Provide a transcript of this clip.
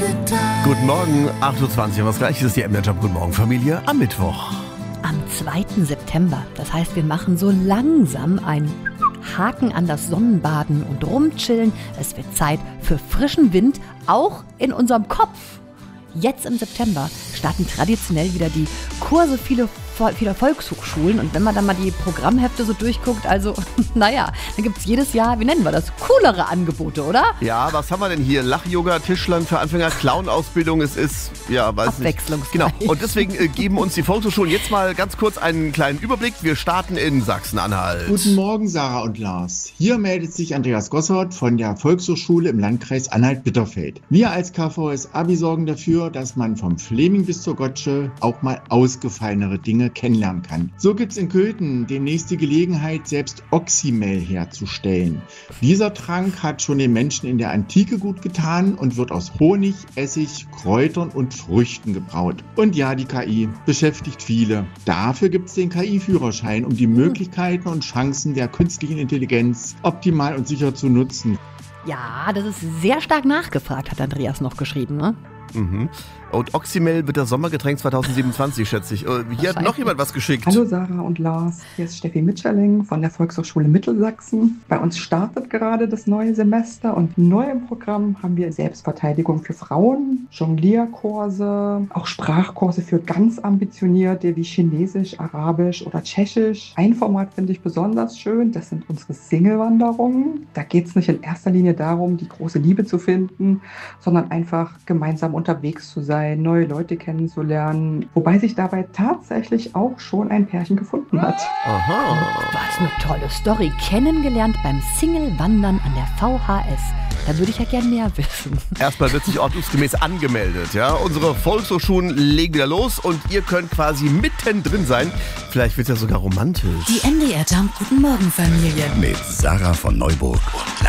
Guten Morgen, 8.20 Uhr. Was gleich ist die MDR Job. Guten Morgen, Familie, am Mittwoch. Am 2. September. Das heißt, wir machen so langsam einen Haken an das Sonnenbaden und rumchillen. Es wird Zeit für frischen Wind, auch in unserem Kopf. Jetzt im September starten traditionell wieder die Kurse vieler Volkshochschulen. Und wenn man dann mal die Programmhefte so durchguckt, also naja, dann gibt es jedes Jahr, wie nennen wir das, coolere Angebote, oder? Ja, was haben wir denn hier? Lach-Yoga, Tischlern für Anfänger, Clown-Ausbildung, es ist, ja, weiß nicht. Abwechslungsreich. Genau, und deswegen geben uns die Volkshochschulen jetzt mal ganz kurz einen kleinen Überblick. Wir starten in Sachsen-Anhalt. Guten Morgen, Sarah und Lars. Hier meldet sich Andreas Gossert von der Volkshochschule im Landkreis Anhalt-Bitterfeld. Wir als KVS-Abi sorgen dafür, dass man vom Fleming bis zur Gotsche auch mal ausgefallenere Dinge kennenlernen kann. So gibt es in Köthen demnächst die Gelegenheit, selbst Oxymel herzustellen. Dieser Trank hat schon den Menschen in der Antike gut getan und wird aus Honig, Essig, Kräutern und Früchten gebraut. Und ja, die KI beschäftigt viele. Dafür gibt es den KI-Führerschein, um die Möglichkeiten und Chancen der künstlichen Intelligenz optimal und sicher zu nutzen. Ja, das ist sehr stark nachgefragt, hat Andreas noch geschrieben, ne? Mhm. Und Oxymel wird das Sommergetränk 2027, schätze ich. Hier hat noch jemand was geschickt. Hallo Sarah und Lars, hier ist Steffi Mitscherling von der Volkshochschule Mittelsachsen. Bei uns startet gerade das neue Semester und neu im Programm haben wir Selbstverteidigung für Frauen, Jonglierkurse, auch Sprachkurse für ganz Ambitionierte wie Chinesisch, Arabisch oder Tschechisch. Ein Format finde ich besonders schön, das sind unsere Single-Wanderungen. Da geht es nicht in erster Linie darum, die große Liebe zu finden, sondern einfach gemeinsam unterwegs zu sein, neue Leute kennenzulernen, wobei sich dabei tatsächlich auch schon ein Pärchen gefunden hat. Aha. Was eine tolle Story. Kennengelernt beim Single-Wandern an der VHS. Da würde ich ja gern mehr wissen. Erstmal wird sich ordnungsgemäß angemeldet, ja. Unsere Volkshochschulen legen wieder los und ihr könnt quasi mittendrin sein. Vielleicht wird es ja sogar romantisch. Die MDR Jump. Guten Morgen, Familie. Mit Sarah von Neuburg und